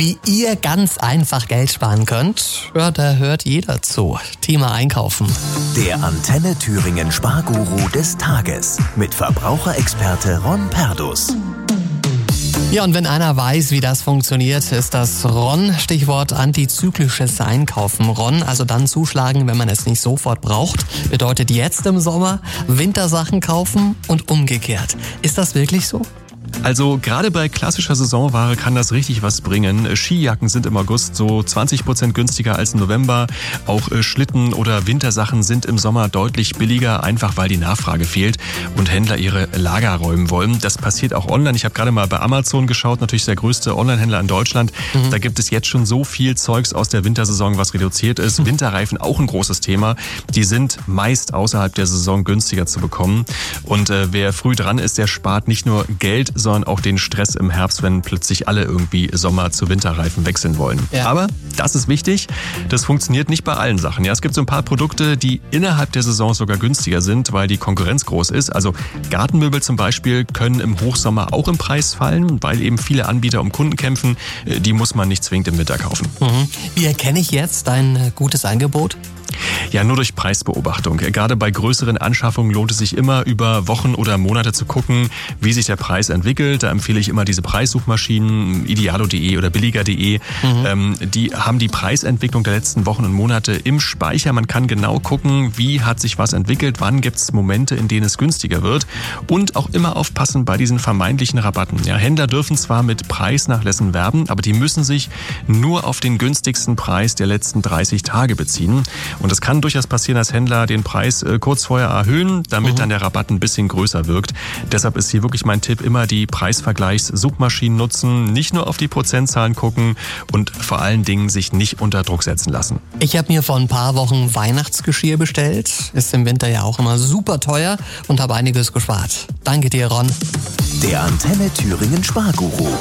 Wie ihr ganz einfach Geld sparen könnt, ja, da hört jeder zu. Thema Einkaufen. Der Antenne Thüringen Sparguru des Tages mit Verbraucherexperte Ron Perdus. Ja, und wenn einer weiß, wie das funktioniert, ist das Ron. Stichwort antizyklisches Einkaufen. Ron, also dann zuschlagen, wenn man es nicht sofort braucht. Bedeutet jetzt im Sommer Wintersachen kaufen und umgekehrt. Ist das wirklich so? Also gerade bei klassischer Saisonware kann das richtig was bringen. Skijacken sind im August so 20% günstiger als im November. Auch Schlitten oder Wintersachen sind im Sommer deutlich billiger, einfach weil die Nachfrage fehlt und Händler ihre Lager räumen wollen. Das passiert auch online. Ich habe gerade mal bei Amazon geschaut, natürlich der größte Onlinehändler in Deutschland. Da gibt es jetzt schon so viel Zeugs aus der Wintersaison, was reduziert ist. Winterreifen auch ein großes Thema. Die sind meist außerhalb der Saison günstiger zu bekommen. Und wer früh dran ist, der spart nicht nur Geld, sondern auch den Stress im Herbst, wenn plötzlich alle irgendwie Sommer- zu Winterreifen wechseln wollen. Ja. Aber das ist wichtig, das funktioniert nicht bei allen Sachen. Ja, es gibt so ein paar Produkte, die innerhalb der Saison sogar günstiger sind, weil die Konkurrenz groß ist. Also Gartenmöbel zum Beispiel können im Hochsommer auch im Preis fallen, weil eben viele Anbieter um Kunden kämpfen. Die muss man nicht zwingend im Winter kaufen. Wie erkenne ich jetzt ein gutes Angebot? Ja, nur durch Preisbeobachtung. Gerade bei größeren Anschaffungen lohnt es sich immer, über Wochen oder Monate zu gucken, wie sich der Preis entwickelt. Da empfehle ich immer diese Preissuchmaschinen, idealo.de oder billiger.de. Die haben die Preisentwicklung der letzten Wochen und Monate im Speicher. Man kann genau gucken, wie hat sich was entwickelt, wann gibt es Momente, in denen es günstiger wird. Und auch immer aufpassen bei diesen vermeintlichen Rabatten. Ja, Händler dürfen zwar mit Preisnachlässen werben, aber die müssen sich nur auf den günstigsten Preis der letzten 30 Tage beziehen. Und es kann durchaus passieren, dass Händler den Preis kurz vorher erhöhen, damit dann der Rabatt ein bisschen größer wirkt. Deshalb ist hier wirklich mein Tipp, immer die Preisvergleichssuchmaschinen nutzen, nicht nur auf die Prozentzahlen gucken und vor allen Dingen sich nicht unter Druck setzen lassen. Ich habe mir vor ein paar Wochen Weihnachtsgeschirr bestellt. Ist im Winter ja auch immer super teuer und habe einiges gespart. Danke dir, Ron. Der Antenne Thüringen Sparguru.